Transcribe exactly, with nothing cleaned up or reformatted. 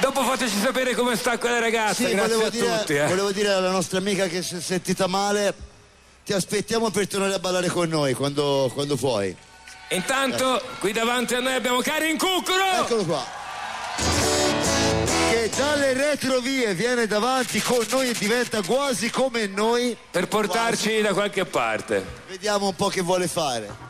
Dopo fateci sapere come sta quella ragazza. Sì, grazie a dire, tutti. Eh. Volevo dire alla nostra amica che si è sentita male, ti aspettiamo per tornare a ballare con noi quando, quando puoi. Intanto, eh. qui davanti a noi abbiamo Karin Cuccuro. Eccolo qua. Che dalle retrovie viene davanti con noi e diventa quasi come noi. Per portarci quasi da qualche parte. Vediamo un po' che vuole fare.